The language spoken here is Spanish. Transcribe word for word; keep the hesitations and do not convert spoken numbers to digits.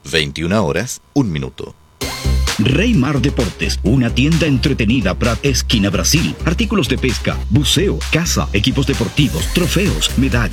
veintiuna horas, un minuto. Reymar Deportes, una tienda entretenida Prat Esquina Brasil. Artículos de pesca, buceo, caza, equipos deportivos, trofeos, medallas.